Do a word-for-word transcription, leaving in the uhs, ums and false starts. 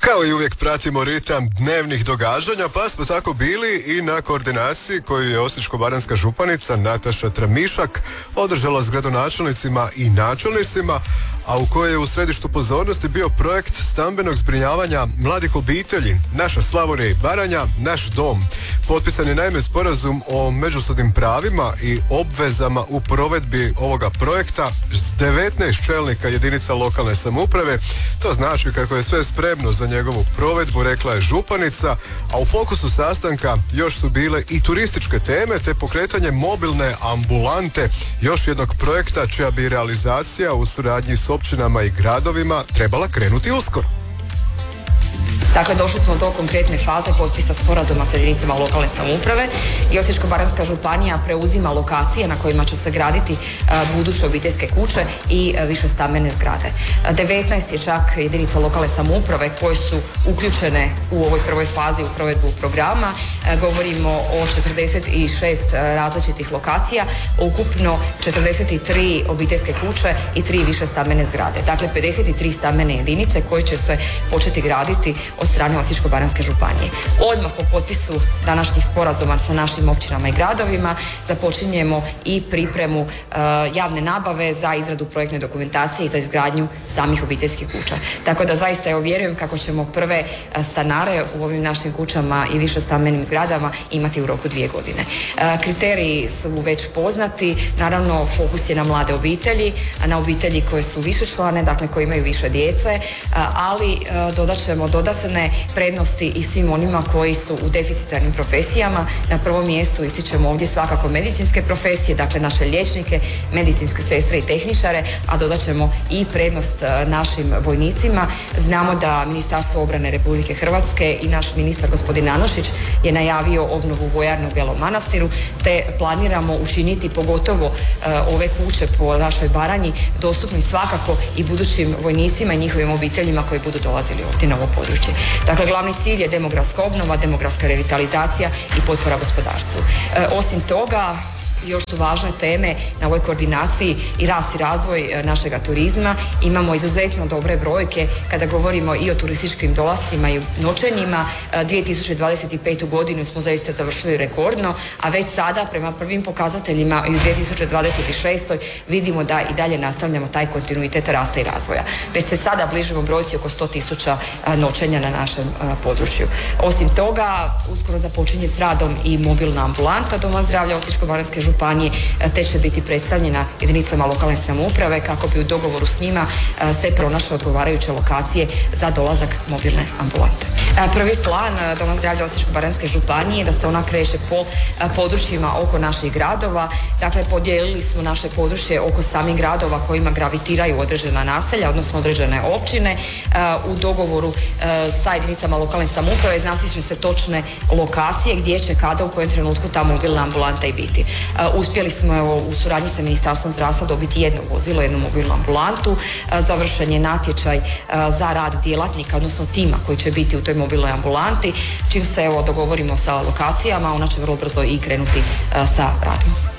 Kao i uvijek pratimo ritam dnevnih događanja, pa smo tako bili i na koordinaciji koju je Osječko-baranjska županica Nataša Tramišak održala s gradonačelnicima i načelnicima, a u kojoj je u središtu pozornosti bio projekt stambenog zbrinjavanja mladih obitelji Naša Slavonija i Baranja, Naš dom. Potpisan je naime sporazum o međusobnim pravima i obvezama u provedbi ovoga projekta s devetnaest čelnika jedinica lokalne samouprave. To znači kako je sve spremno za njegovu provedbu, rekla je županica, a u fokusu sastanka još su bile i turističke teme te pokretanje mobilne ambulante, još jednog projekta čija bi realizacija u suradnji s općinama i gradovima trebala krenuti uskoro. Dakle, došli smo do konkretne faze potpisa sporazuma sa jedinicama lokalne samouprave i Osječko-baranjska županija preuzima lokacije na kojima će se graditi a, buduće obiteljske kuće i a, više stambene zgrade. A, devetnaest je čak jedinica lokalne samouprave koje su uključene u ovoj prvoj fazi u provedbu programa. A, govorimo o četrdeset šest različitih lokacija, ukupno četrdeset tri obiteljske kuće i tri više stambene zgrade. Dakle, pedeset tri stambene jedinice koje će se početi graditi od strane Osječko-baranjske županije. Odmah po potpisu današnjih sporazuma sa našim općinama i gradovima započinjemo i pripremu uh, javne nabave za izradu projektne dokumentacije i za izgradnju samih obiteljskih kuća. Tako da zaista ja vjerujem kako ćemo prve uh, stanare u ovim našim kućama i više stambenim zgradama imati u roku dvije godine. Uh, kriteriji su već poznati, naravno fokus je na mlade obitelji, na obitelji koje su više člane, dakle koje imaju više djece, uh, ali uh, dodat ćemo dodatne prednosti i svim onima koji su u deficitarnim profesijama. Na prvom mjestu ističemo ovdje svakako medicinske profesije, dakle naše liječnike, medicinske sestre i tehničare, a dodat ćemo i prednost našim vojnicima. Znamo da Ministarstvo obrane Republike Hrvatske i naš ministar gospodin Anušić je najavio obnovu vojarne u Belom Manastiru, te planiramo učiniti pogotovo uh, ove kuće po našoj Baranji dostupni svakako i budućim vojnicima i njihovim obiteljima koji budu dolazili ovdje na ovo područje. Dakle, glavni cilj je demografska obnova, demografska revitalizacija i potpora gospodarstvu. E, osim toga, još su važne teme na ovoj koordinaciji i rast i razvoj našega turizma. Imamo izuzetno dobre brojke kada govorimo i o turističkim dolascima i noćenjima. dvije tisuće dvadeset petu godinu smo zaista završili rekordno, a već sada prema prvim pokazateljima i u dvije tisuće dvadeset šestoj vidimo da i dalje nastavljamo taj kontinuitet rasta i razvoja. Već se sada bližimo brojci oko sto tisuća noćenja na našem području. Osim toga, uskoro započinje s radom i mobilna ambulanta Doma zdravlja Osječko-baranjske županije, te će biti predstavljena jedinicama lokalne samouprave kako bi u dogovoru s njima se pronašle odgovarajuće lokacije za dolazak mobilne ambulante. Prvi plan Doma zdravlja Osječko-baranjske županije je da se ona kreće po područjima oko naših gradova. Dakle, podijelili smo naše područje oko samih gradova kojima gravitiraju određena naselja, odnosno određene općine. U dogovoru sa jedinicama lokalne samouprave znati će se točne lokacije gdje će kada u kojem trenutku ta mobilna ambulanta i biti. Uspjeli smo evo, u suradnji sa Ministarstvom zdravstva dobiti jedno vozilo, jednu mobilnu ambulantu. Završen je natječaj za rad djelatnika, odnosno tima koji će biti u toj mobilnoj ambulanti. Čim se evo dogovorimo sa lokacijama, ona će vrlo brzo i krenuti sa radom.